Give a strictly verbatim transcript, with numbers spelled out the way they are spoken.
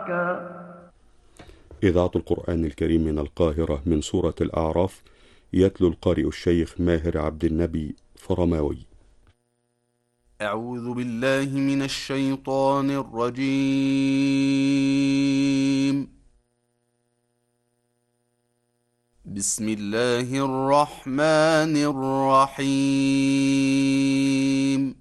إذاعة القرآن الكريم من القاهرة من سورة الأعراف، يتلو القارئ الشيخ ماهر عبد النبي فرماوي. أعوذ بالله من الشيطان الرجيم. بسم الله الرحمن الرحيم.